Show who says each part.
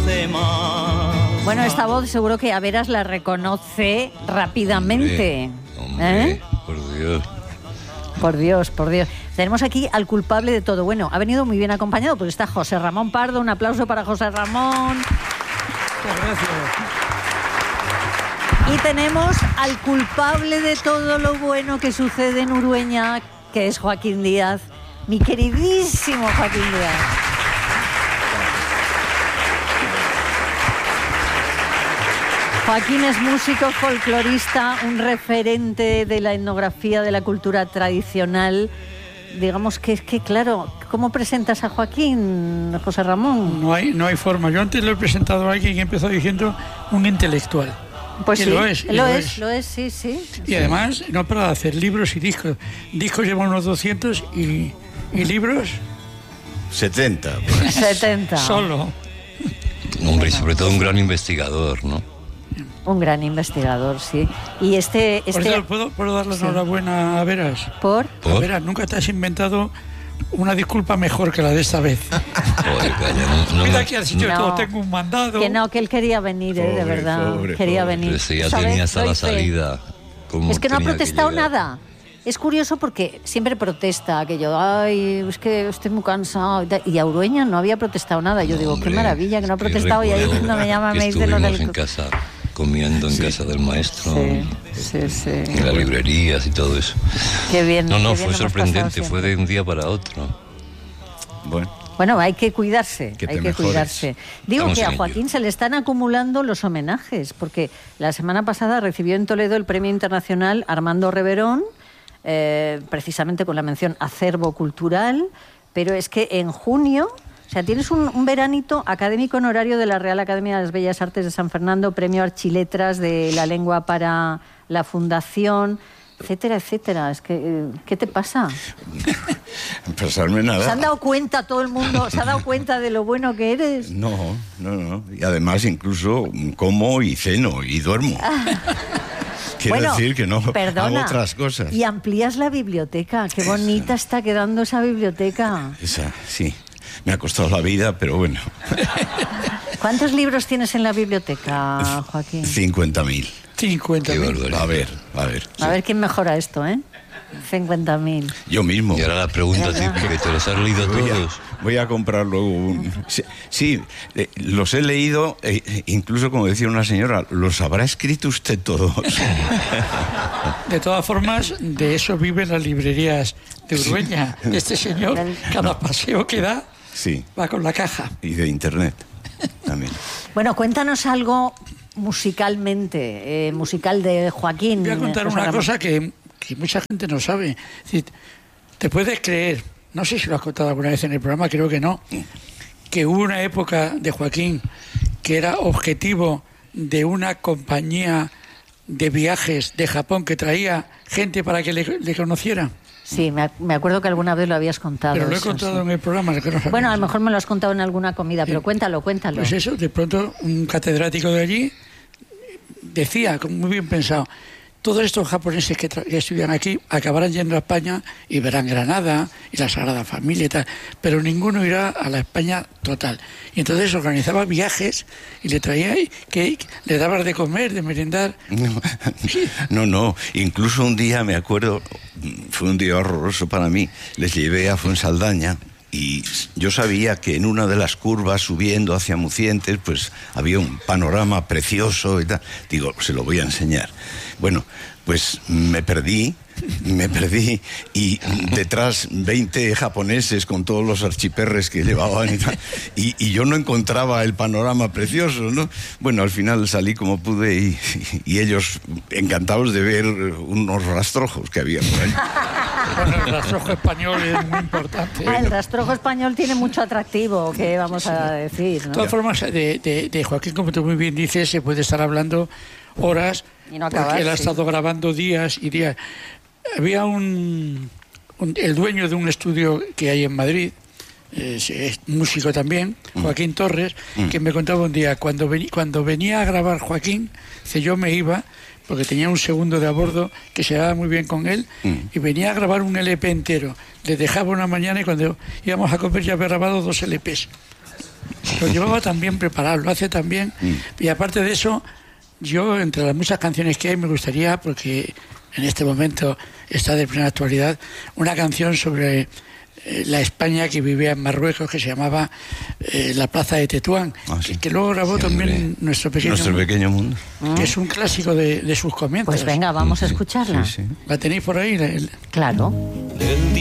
Speaker 1: demás.
Speaker 2: Bueno, esta voz seguro que Averas la reconoce rápidamente.
Speaker 3: Hombre, por Dios.
Speaker 2: Por Dios, por Dios. Tenemos aquí al culpable de todo. Bueno, ha venido muy bien acompañado porque está José Ramón Pardo. Un aplauso para José Ramón.
Speaker 4: Muchas gracias.
Speaker 2: Y tenemos al culpable de todo lo bueno que sucede en Urueña, que es Joaquín Díaz. Mi queridísimo Joaquín Díaz. Joaquín es músico, folclorista, un referente de la etnografía de la cultura tradicional. Digamos que es que, claro, ¿cómo presentas a Joaquín, José Ramón?
Speaker 4: No hay forma. Yo antes lo he presentado a alguien que empezó diciendo un intelectual.
Speaker 2: Pues
Speaker 4: que
Speaker 2: sí,
Speaker 4: lo es,
Speaker 2: sí.
Speaker 4: Y además, no para de hacer libros y discos. Discos llevan unos 200 y libros...
Speaker 5: 70.
Speaker 2: 70.
Speaker 4: Solo.
Speaker 3: Hombre, y sobre todo un gran investigador, ¿no?
Speaker 2: Un gran investigador, sí. Y este...
Speaker 4: Por eso, ¿puedo dar la enhorabuena a Veras?
Speaker 2: ¿Por?
Speaker 3: ¿Por?
Speaker 4: Veras, nunca te has inventado una disculpa mejor que la de esta vez.
Speaker 3: Joder, calla, no
Speaker 4: Mira
Speaker 3: me-
Speaker 4: aquí al sitio
Speaker 2: No.
Speaker 4: todo, tengo un mandado.
Speaker 2: Que él quería venir, de
Speaker 5: Pobre,
Speaker 2: verdad.
Speaker 5: pobre,
Speaker 2: quería
Speaker 5: pobre.
Speaker 2: venir.
Speaker 3: Pero si ya
Speaker 2: ¿Sabes?
Speaker 3: tenía hasta
Speaker 2: Doy
Speaker 3: la
Speaker 2: fe.
Speaker 3: salida. ¿Cómo
Speaker 2: Es que no ha
Speaker 3: tenía
Speaker 2: protestado
Speaker 3: llegar?
Speaker 2: nada. Es curioso porque siempre protesta aquello, ay, es que estoy muy cansado. Y a Urueña no había protestado nada. Yo digo,
Speaker 3: Hombre,
Speaker 2: qué maravilla que no ha
Speaker 3: es que
Speaker 2: protestado. Y ahí
Speaker 3: recuerdo
Speaker 2: cuando me llama
Speaker 3: que
Speaker 2: me dice lo
Speaker 3: estuvimos
Speaker 2: del...
Speaker 3: en casa, comiendo en casa del maestro,
Speaker 2: Sí.
Speaker 3: en las librerías y todo eso.
Speaker 2: Qué bien.
Speaker 3: No,
Speaker 2: qué bien
Speaker 3: fue
Speaker 2: hemos pasado
Speaker 3: sorprendente,
Speaker 2: siempre.
Speaker 3: fue de un día para otro.
Speaker 2: Bueno, hay que cuidarse,
Speaker 5: Que te
Speaker 2: hay que
Speaker 5: mejores.
Speaker 2: cuidarse. Digo
Speaker 3: Estamos
Speaker 2: que a
Speaker 3: en
Speaker 2: Joaquín
Speaker 3: ello.
Speaker 2: se le están acumulando los homenajes, porque la semana pasada recibió en Toledo el Premio Internacional Armando Reverón, precisamente con la mención acervo cultural, pero es que en junio, o sea, tienes un veranito académico honorario de la Real Academia de las Bellas Artes de San Fernando, premio Archiletras de la Lengua para la Fundación, etcétera, etcétera. Es que, ¿qué te pasa?
Speaker 5: Pasarme nada.
Speaker 2: ¿Se han dado cuenta todo el mundo? ¿Se ha dado cuenta de lo bueno que eres?
Speaker 5: No. Y además incluso como y ceno y duermo. Quiero
Speaker 2: Bueno,
Speaker 5: decir que no
Speaker 2: perdona,
Speaker 5: hago otras cosas.
Speaker 2: Y amplías la biblioteca. Qué bonita está quedando esa biblioteca.
Speaker 5: Esa, sí. Me ha costado la vida, pero bueno.
Speaker 2: ¿Cuántos libros tienes en la biblioteca, Joaquín?
Speaker 5: 50.000.
Speaker 4: 50.000.
Speaker 3: Qué barbaridad.
Speaker 5: A ver.
Speaker 2: A ver quién mejora esto, ¿eh? 50.000.
Speaker 5: Yo mismo.
Speaker 3: Y ahora la pregunta típica, ¿te los has leído todos?
Speaker 5: Voy a comprar luego un... Sí, los he leído, incluso como decía una señora, ¿los habrá escrito usted todos?
Speaker 4: De todas formas, de eso viven las librerías de Urueña. Este señor, cada paseo que da,
Speaker 5: Sí,
Speaker 4: va con la caja.
Speaker 5: y de internet también.
Speaker 2: Bueno, cuéntanos algo musicalmente, musical de Joaquín.
Speaker 4: Voy a contar
Speaker 2: José
Speaker 4: una
Speaker 2: Ramón.
Speaker 4: cosa que mucha gente no sabe. Es decir, te puedes creer, no sé si lo has contado alguna vez en el programa, creo que no, que hubo una época de Joaquín que era objetivo de una compañía de viajes de Japón que traía gente para que le conociera.
Speaker 2: Sí, me acuerdo que alguna vez lo habías contado.
Speaker 4: Pero lo he
Speaker 2: eso,
Speaker 4: contado
Speaker 2: sí.
Speaker 4: en el programa. Que no sabemos.
Speaker 2: Bueno, a lo mejor me lo has contado en alguna comida, pero cuéntalo.
Speaker 4: Pues eso, de pronto un catedrático de allí decía, como muy bien pensado, todos estos japoneses que estudian aquí acabarán yendo a España y verán Granada y la Sagrada Familia y tal, pero ninguno irá a la España total. Y entonces organizaba viajes y le traía cake, le dabas de comer, de merendar.
Speaker 5: No. Incluso un día, me acuerdo, fue un día horroroso para mí, les llevé a Fuensaldaña y yo sabía que en una de las curvas subiendo hacia Mucientes pues había un panorama precioso y tal. Digo, se lo voy a enseñar. Bueno, pues me perdí y detrás 20 japoneses con todos los archiperres que llevaban y tal, y yo no encontraba el panorama precioso, ¿no? Bueno, al final salí como pude y ellos encantados de ver unos rastrojos que había por ahí.
Speaker 4: Bueno, el rastrojo español es muy importante.
Speaker 2: El rastrojo español tiene mucho atractivo, que vamos a decir,
Speaker 4: De
Speaker 2: ¿no?
Speaker 4: todas formas, de Joaquín, como tú muy bien dices, se puede estar hablando horas,
Speaker 2: Y no acabar,
Speaker 4: porque él ha
Speaker 2: sí.
Speaker 4: estado grabando días y días. Había el dueño de un estudio que hay en Madrid, es músico también, Joaquín Torres, que me contaba un día, cuando venía a grabar Joaquín, yo me iba, porque tenía un segundo de a bordo que se daba muy bien con él, y venía a grabar un LP entero. Le dejaba una mañana y cuando íbamos a comer ya había grabado 2 LPs. Lo llevaba también preparado, lo hace también. Y aparte de eso, yo, entre las muchas canciones que hay, me gustaría, porque en este momento está de plena actualidad, una canción sobre la España que vivía en Marruecos, que se llamaba La Plaza de Tetuán,
Speaker 5: sí.
Speaker 4: que luego grabó también Nuestro Pequeño
Speaker 5: Mundo,
Speaker 4: que es un clásico de sus comienzos.
Speaker 2: Pues venga, vamos a escucharla.
Speaker 5: Sí, sí.
Speaker 4: ¿La tenéis por ahí?
Speaker 2: Claro.